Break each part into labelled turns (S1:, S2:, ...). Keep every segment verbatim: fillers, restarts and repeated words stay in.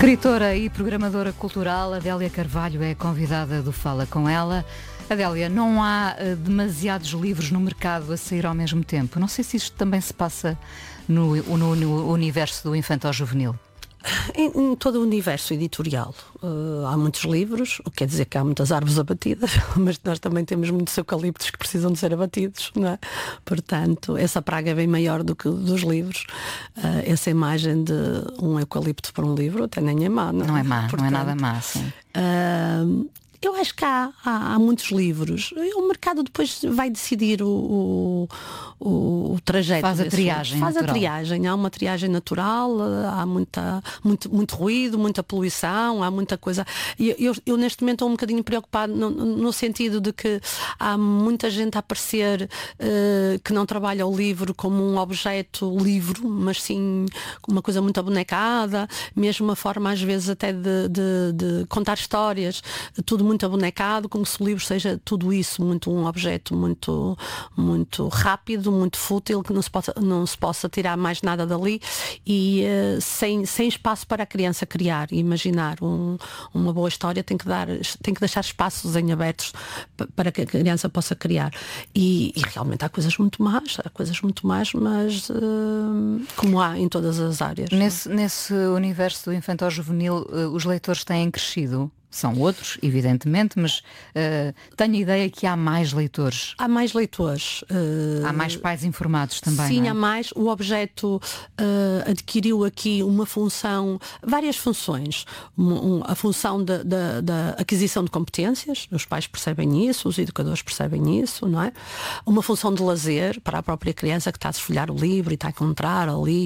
S1: Escritora e programadora cultural, Adélia Carvalho é convidada do Fala Com Ela. Adélia, não há uh, demasiados livros no mercado a sair ao mesmo tempo. Não sei se isto também se passa no, no, no universo do infanto-juvenil.
S2: Em, em todo o universo editorial uh, há muitos livros, o que quer dizer que há muitas árvores abatidas, mas nós também temos muitos eucaliptos que precisam de ser abatidos, não é? Portanto, essa praga é bem maior do que dos livros. Uh, essa imagem de um eucalipto para um livro até nem é má, não é?
S1: Não é má,
S2: Portanto,
S1: não é nada má, sim.
S2: Uh, Eu acho que há, há, há muitos livros. O mercado depois vai decidir o, o, o trajeto.
S1: Faz a triagem
S2: Faz
S1: natural.
S2: a triagem. Há uma triagem natural, há muita, muito, muito ruído, muita poluição, há muita coisa. E eu, eu neste momento estou um bocadinho preocupado no, no sentido de que há muita gente a aparecer uh, que não trabalha o livro como um objeto livro, mas sim uma coisa muito abonecada, mesmo uma forma às vezes até de, de, de contar histórias, tudo muito muito abonecado, como se o livro seja tudo isso, muito um objeto muito, muito rápido, muito fútil, que não se possa, não se possa tirar mais nada dali e uh, sem, sem espaço para a criança criar e imaginar um, uma boa história. Tem que dar, tem que deixar espaços em abertos para que a criança possa criar e, e realmente há coisas muito más, há coisas muito más, mas uh, como há em todas as áreas.
S1: Nesse, nesse universo do infanto-juvenil, uh, os leitores têm crescido? São outros, evidentemente, mas uh, tenho a ideia que há mais leitores.
S2: Há mais leitores. Uh,
S1: há mais pais informados também.
S2: Sim,
S1: não é?
S2: há mais. O objeto uh, adquiriu aqui uma função, várias funções. Um, um, a função da, da, da aquisição de competências, os pais percebem isso, os educadores percebem isso, não é? Uma função de lazer para a própria criança que está a desfolhar o livro e está a encontrar ali,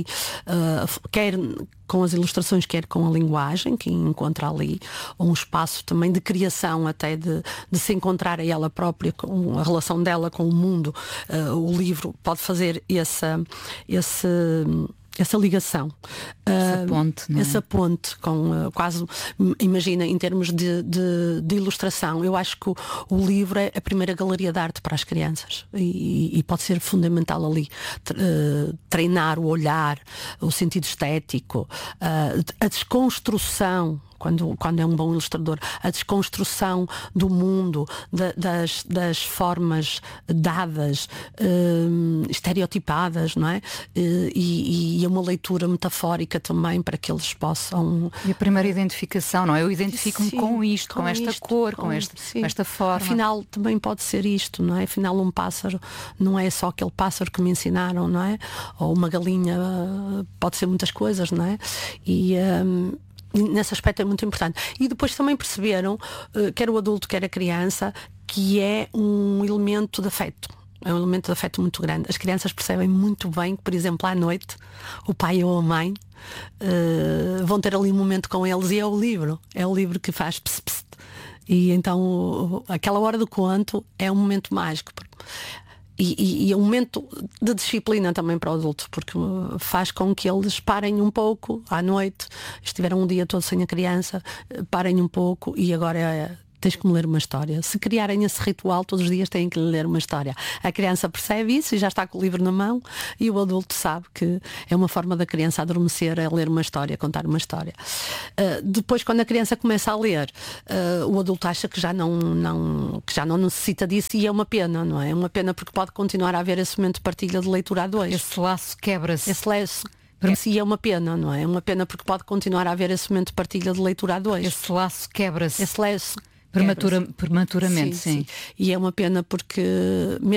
S2: uh, quer com as ilustrações, quer com a linguagem que encontra ali, um espaço também de criação, até de, de se encontrar a ela própria, com a relação dela com o mundo. Uh, o livro pode fazer essa, esse, essa ligação.
S1: Essa
S2: uh,
S1: ponte, não é?
S2: Essa ponte com uh, quase, imagina, em termos de, de, de ilustração, eu acho que o, o livro é a primeira galeria de arte para as crianças e, e pode ser fundamental ali uh, treinar o olhar, o sentido estético, uh, a desconstrução. Quando, quando é um bom ilustrador, a desconstrução do mundo, da, das, das formas dadas, um, estereotipadas, não é? E, e é uma leitura metafórica também para que eles possam...
S1: E a primeira identificação, não é? Eu identifico-me
S2: Sim,
S1: com isto, com,
S2: com
S1: esta
S2: isto,
S1: cor, com,
S2: com
S1: este, com esta forma.
S2: Afinal, também pode ser isto, não é? Afinal, um pássaro não é só aquele pássaro que me ensinaram, não é? Ou uma galinha, pode ser muitas coisas, não é? E... Um, nesse aspecto é muito importante. E depois também perceberam, quer o adulto, quer a criança, que é um elemento de afeto. É um elemento de afeto muito grande. As crianças percebem muito bem que, por exemplo, à noite, o pai ou a mãe uh, vão ter ali um momento com eles e é o livro. É o livro que faz pss, pss. E então aquela hora do conto é um momento mágico. E, e, e é um momento de disciplina também para o adulto, porque faz com que eles parem um pouco à noite, estiveram um dia todo sem a criança, parem um pouco e agora é, tens que me ler uma história. Se criarem esse ritual, todos os dias têm que lhe ler uma história. A criança percebe isso e já está com o livro na mão e o adulto sabe que é uma forma da criança adormecer, é ler uma história, contar uma história. Uh, depois, quando a criança começa a ler, uh, o adulto acha que já não, não, que já não necessita disso e é uma pena, não é? É uma pena porque pode continuar a haver esse momento de partilha de leitura a dois.
S1: Esse laço quebra-se.
S2: Esse laço para si é uma pena, não é? É uma pena porque pode continuar a haver esse momento de partilha de leitura a dois.
S1: Esse laço quebra-se.
S2: Esse laço
S1: Prematura, prematuramente, sim,
S2: sim. sim. E é uma pena porque